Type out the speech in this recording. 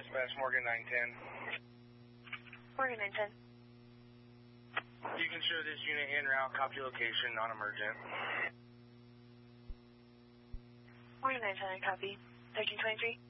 dispatch, Morgan 910. Morgan 910. You can show this unit en route, copy location, non-emergent. Morgan 910, copy. 1323.